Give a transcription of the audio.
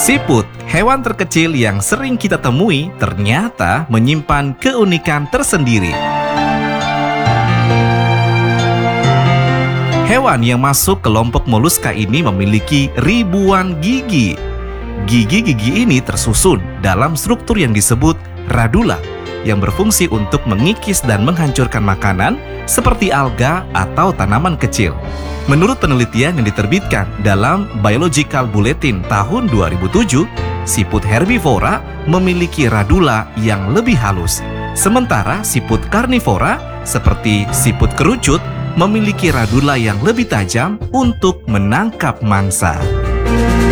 Siput, hewan terkecil yang sering kita temui, ternyata menyimpan keunikan tersendiri. Hewan yang masuk kelompok moluska ini memiliki ribuan gigi. Gigi-gigi ini tersusun dalam struktur yang disebut radula, yang berfungsi untuk mengikis dan menghancurkan makanan seperti alga atau tanaman kecil. Menurut penelitian yang diterbitkan dalam Biological Bulletin tahun 2007, siput herbivora memiliki radula yang lebih halus. Sementara siput karnivora seperti siput kerucut memiliki radula yang lebih tajam untuk menangkap mangsa.